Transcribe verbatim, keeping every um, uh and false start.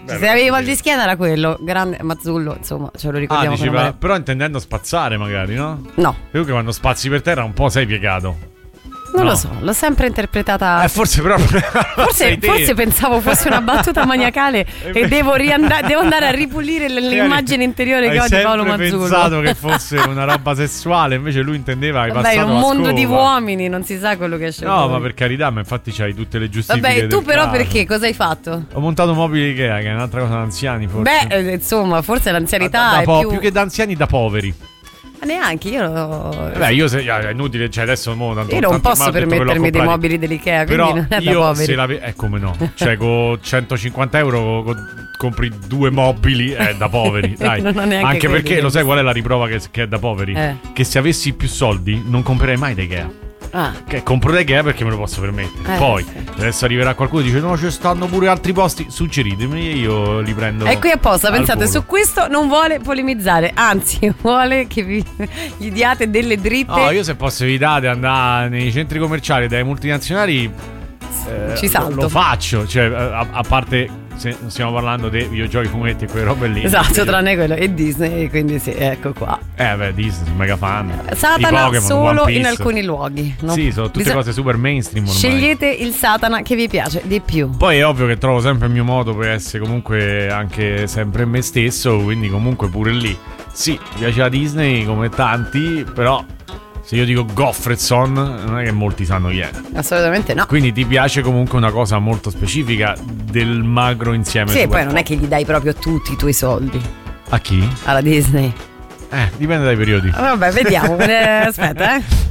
Beh, se avevi mal di schiena era quello. Grande Mazzullo, insomma, ce lo ricordiamo. Ah, diceva, però intendendo spazzare magari, no? No. Comunque quando spazzi per terra un po' sei piegato. Non No. lo so, l'ho sempre interpretata. Eh, forse però Forse, forse pensavo fosse una battuta maniacale e devo, rianda- devo andare a ripulire l- l'immagine interiore che ho di Paolo Mazzullo. Hai pensato che fosse una roba sessuale, invece lui intendeva hai Vabbè, passato in un la mondo scopa. di uomini non si sa quello che esce No, fuori. ma per carità, ma infatti c'hai tutte le giustifiche. Vabbè, tu del però caso. perché? Cosa hai fatto? Ho montato mobili Ikea, che è un'altra cosa da anziani forse. Beh, eh, insomma, forse l'anzianità da, da è po- più... più che da anziani, da poveri. Ma neanche, io... Beh, io se, è inutile, cioè adesso mo, tanto, Io non tanto posso mi ha detto che l'ho permettermi dei comprati. mobili dell'Ikea, quindi Però non è da io poveri. se la ve- eh come no, cioè con centocinquanta euro co- compri due mobili, è da poveri, dai. Non ho neanche Anche perché credito. lo sai qual è la riprova che, che è da poveri? Eh. Che se avessi più soldi non comprerei mai da Ikea. Ah, Che compro da Ikea perché me lo posso permettere. Eh, Poi sì. adesso arriverà qualcuno e dice no, ci stanno pure altri posti, suggeritemi e io li prendo. è qui apposta, al pensate, volo. su questo non vuole polemizzare, anzi vuole che vi gli diate delle dritte. No, io se posso evitare di andare nei centri commerciali dai multinazionali eh, Ci salto. lo faccio, cioè a, a parte se stiamo parlando di videogiochi, fumetti e quelle robe lì. Esatto, tranne quello e Disney, quindi sì, ecco qua. Eh beh, Disney, mega fan. Satana I Pokémon, solo One Piece. in alcuni luoghi, no? Sì, sono tutte Bisogna- cose super mainstream ormai. Scegliete il Satana che vi piace di più. Poi è ovvio che trovo sempre il mio modo per essere comunque anche sempre me stesso, quindi comunque pure lì. Sì, mi piace la Disney come tanti, però se io dico Goffredson non è che molti sanno chi è. Assolutamente no. Quindi ti piace comunque una cosa molto specifica del magro insieme. Sì, super poi non è pop. che gli dai proprio tutti i tuoi soldi A chi? alla Disney. Eh, dipende dai periodi. Vabbè, vediamo. Eh, aspetta, eh.